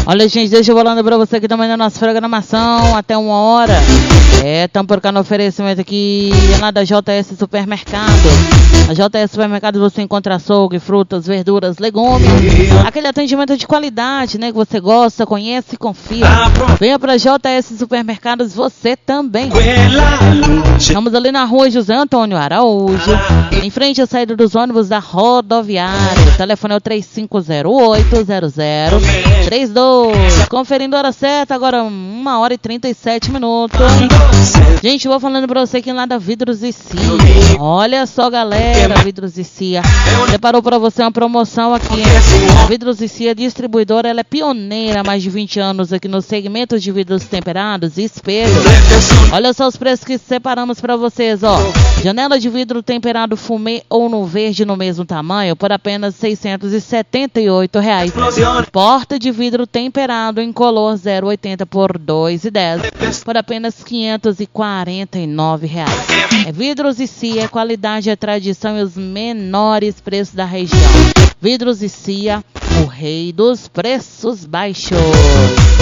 Olha, gente, deixa eu falando pra você que também na nossa programação até 1h. Estamos por cá no oferecimento aqui lá da JS Supermercado. Na JS Supermercado você encontra açougue, frutas, verduras, legumes. Aquele atendimento de qualidade, né? Que você gosta, conhece e confia. Venha pra JS Supermercados você também. Estamos ali na rua José Antônio Araújo, em frente à saída dos ônibus da rodoviária. O telefone é o 3508-0032. Conferindo a hora certa, agora 1h37. Gente, vou falando pra você que lá da Vidros e Cia. Olha só, galera, Vidros e Cia preparou pra você uma promoção aqui, hein? A Vidros e Cia distribuidora, ela é pioneira há mais de 20 anos aqui no segmento de vidros temperados e espelhos. Olha só os preços que separamos pra vocês, ó. Janela de vidro temperado fumê ou no verde no mesmo tamanho por apenas R$ 678. Porta de vidro temperado em color 0,80 por R$ 2,10 por apenas R$ 549. É Vidros e Cia, qualidade, a tradição e os menores preços da região. Vidros e Cia, o rei dos preços baixos.